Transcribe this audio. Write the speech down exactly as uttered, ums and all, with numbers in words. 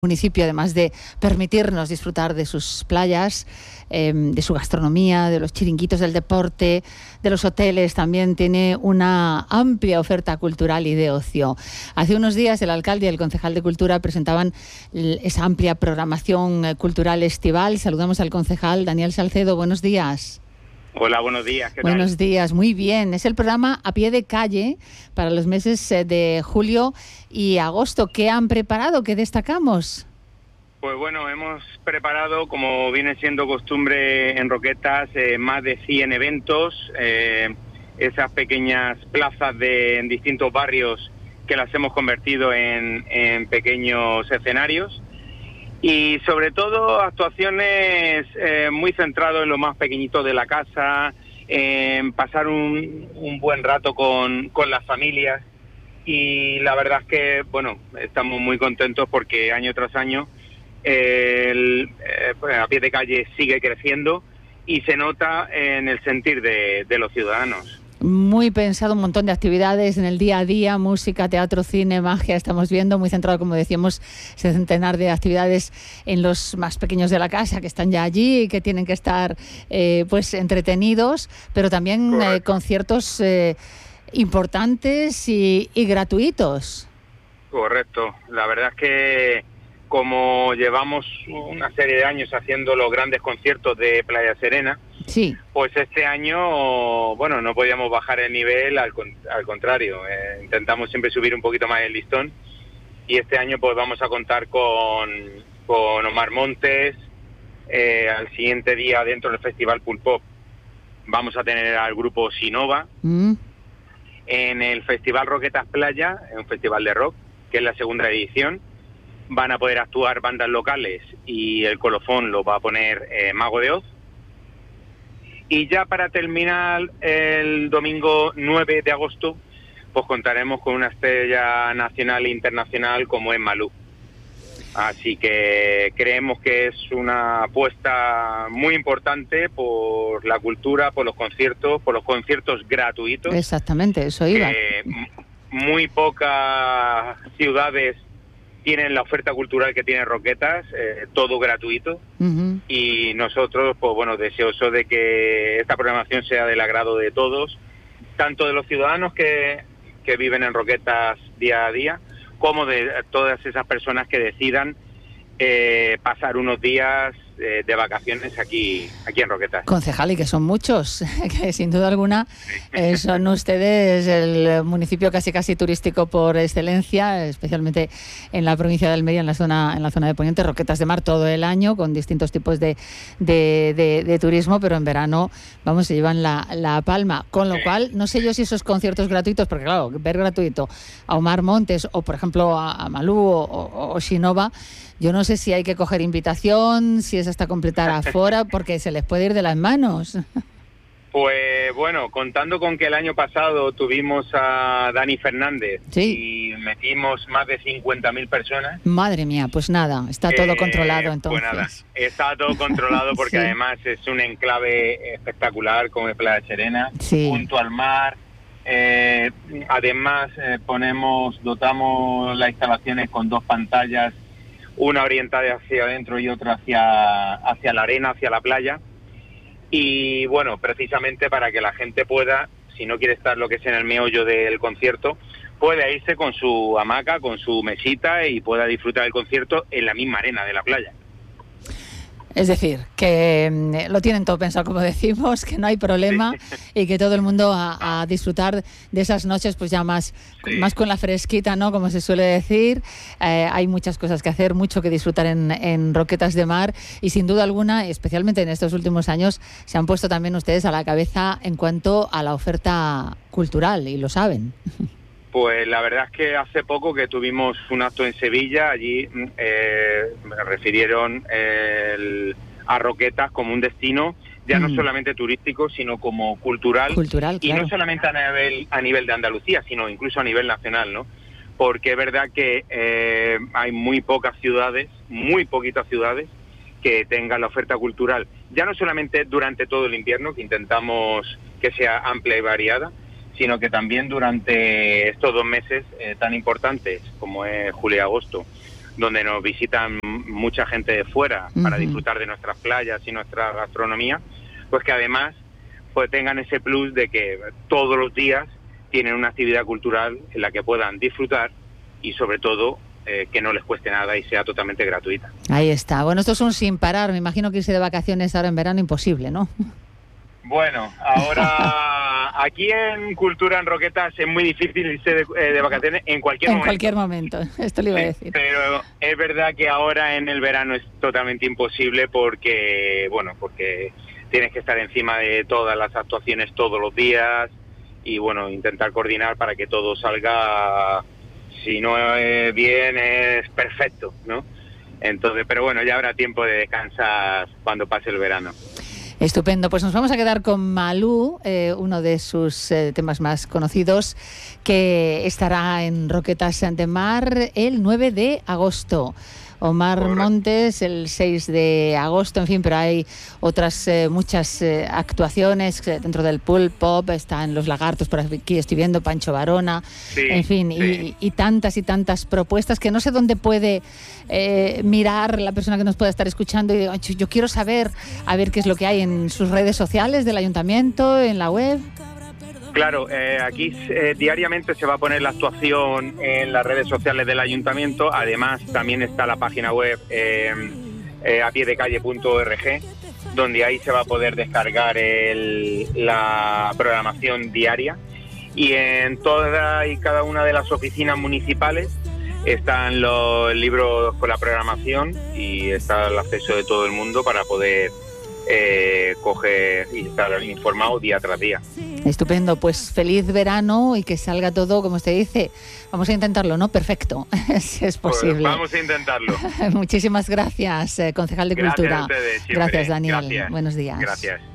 municipio, además de permitirnos disfrutar de sus playas, eh, de su gastronomía, de los chiringuitos del deporte, de los hoteles, también tiene una amplia oferta cultural y de ocio. Hace unos días el alcalde y el concejal de Cultura presentaban esa amplia programación cultural estival. Saludamos al concejal Daniel Salcedo. Buenos días. Hola, buenos días. ¿Qué tal? Buenos días, muy bien. Es el programa A Pie de Calle para los meses de julio y agosto. ¿Qué han preparado? ¿Qué destacamos? Pues bueno, hemos preparado, como viene siendo costumbre en Roquetas, eh, más de cien eventos, eh, esas pequeñas plazas de, en distintos barrios que las hemos convertido en, en pequeños escenarios. Y sobre todo actuaciones eh, muy centradas en lo más pequeñito de la casa, en pasar un, un buen rato con, con las familias. Y la verdad es que, bueno, estamos muy contentos porque año tras año eh, el, eh, pues, A Pie de Calle sigue creciendo y se nota en el sentir de, de los ciudadanos. Muy pensado, un montón de actividades en el día a día, música, teatro, cine, magia, estamos viendo, muy centrado, como decíamos, ese centenar de actividades en los más pequeños de la casa, que están ya allí y que tienen que estar eh, pues entretenidos, pero también eh, conciertos eh, importantes y, y gratuitos. Correcto, la verdad es que como llevamos una serie de años haciendo los grandes conciertos de Playa Serena, sí, pues este año, bueno, no podíamos bajar el nivel, al, al contrario, eh, intentamos siempre subir un poquito más el listón, y este año pues vamos a contar con, con Omar Montes. Eh, al siguiente día, dentro del Festival Pulpop, vamos a tener al grupo Sinova. Mm. En el Festival Roquetas Playa, un festival de rock, que es la segunda edición, van a poder actuar bandas locales y el colofón lo va a poner eh, Mago de Oz. Y ya para terminar, el domingo nueve de agosto, pues contaremos con una estrella nacional e internacional como es Malú. Así que creemos que es una apuesta muy importante por la cultura, por los conciertos, por los conciertos gratuitos. Exactamente, eso iba. Eh, muy pocas ciudades tienen la oferta cultural que tiene Roquetas, eh, todo gratuito. Uh-huh. Y nosotros, pues bueno, deseosos de que esta programación sea del agrado de todos, tanto de los ciudadanos que, que viven en Roquetas día a día, como de todas esas personas que decidan eh, pasar unos días eh, de vacaciones aquí, aquí en Roquetas. Concejal, y que son muchos, que sin duda alguna eh, son ustedes el municipio casi casi turístico por excelencia, especialmente en la provincia de Almería, en la zona en la zona de Poniente, Roquetas de Mar todo el año, con distintos tipos de, de, de, de turismo, pero en verano, vamos, se llevan la, la palma. Con lo cual, no sé yo si esos conciertos gratuitos, porque claro, ver gratuito a Omar Montes o, por ejemplo, a, a Malú o, o, o Sinova, yo no sé si hay que coger invitación, si es hasta completar afora, porque se les puede ir de las manos. Pues bueno, contando con que el año pasado tuvimos a Dani Fernández, sí, y metimos más de cincuenta mil personas. Madre mía, pues nada, está eh, todo controlado entonces. Pues nada, está todo controlado porque sí, además es un enclave espectacular como es Playa Serena, sí, junto al mar. Eh, además eh, ponemos, dotamos las instalaciones con dos pantallas, una orientada hacia adentro y otra hacia, hacia la arena, hacia la playa. Y bueno, precisamente para que la gente pueda, si no quiere estar lo que es en el meollo del concierto, pueda irse con su hamaca, con su mesita y pueda disfrutar del concierto en la misma arena de la playa. Es decir, que lo tienen todo pensado, como decimos, que no hay problema, sí, y que todo el mundo a, a disfrutar de esas noches, pues ya más, sí, más con la fresquita, ¿no? Como se suele decir. Eh, hay muchas cosas que hacer, mucho que disfrutar en, en Roquetas de Mar, y sin duda alguna, especialmente en estos últimos años, se han puesto también ustedes a la cabeza en cuanto a la oferta cultural, y lo saben. Pues la verdad es que hace poco que tuvimos un acto en Sevilla, allí eh, me refirieron el, a Roquetas como un destino ya mm. no solamente turístico, sino como cultural, cultural y claro, no solamente a nivel, a nivel de Andalucía, sino incluso a nivel nacional, ¿no? Porque es verdad que eh, hay muy pocas ciudades, muy poquitas ciudades que tengan la oferta cultural, ya no solamente durante todo el invierno, que intentamos que sea amplia y variada, sino que también durante estos dos meses eh, tan importantes como es julio y agosto, donde nos visitan mucha gente de fuera uh-huh. para disfrutar de nuestras playas y nuestra gastronomía, pues que además pues tengan ese plus de que todos los días tienen una actividad cultural en la que puedan disfrutar y sobre todo eh, que no les cueste nada y sea totalmente gratuita. Ahí está. Bueno, esto es un sin parar. Me imagino que irse de vacaciones ahora en verano imposible, ¿no? Bueno, ahora aquí en Cultura en Roquetas es muy difícil irse de, eh, de vacaciones en cualquier en momento. En cualquier momento, esto le iba a decir. Pero es verdad que ahora en el verano es totalmente imposible porque, bueno, porque tienes que estar encima de todas las actuaciones todos los días y, bueno, intentar coordinar para que todo salga, si no es bien, es perfecto, ¿no? Entonces, pero bueno, ya habrá tiempo de descansar cuando pase el verano. Estupendo, pues nos vamos a quedar con Malú, eh, uno de sus eh, temas más conocidos, que estará en Roquetas de Mar el nueve de agosto. Omar Correcto. Montes el seis de agosto, en fin, pero hay otras eh, muchas eh, actuaciones dentro del Pool Pop, están Los Lagartos, por aquí estoy viendo, Pancho Varona, sí, en fin, sí. y, y tantas y tantas propuestas que no sé dónde puede eh, mirar la persona que nos pueda estar escuchando y digo, yo quiero saber, a ver qué es lo que hay en sus redes sociales del ayuntamiento, en la web. Claro, eh, aquí eh, diariamente se va a poner la actuación en las redes sociales del ayuntamiento. Además, también está la página web eh, eh, a pie de calle punto org, donde ahí se va a poder descargar el, la programación diaria. Y en todas y cada una de las oficinas municipales están los libros con la programación y está el acceso de todo el mundo para poder eh, coger y estar informado día tras día. Estupendo, pues feliz verano y que salga todo, como usted dice, vamos a intentarlo, ¿no? Perfecto, si es posible. Pues vamos a intentarlo. Muchísimas gracias, concejal de Gracias Cultura. A ustedes, gracias, Daniel. Gracias. Buenos días. Gracias.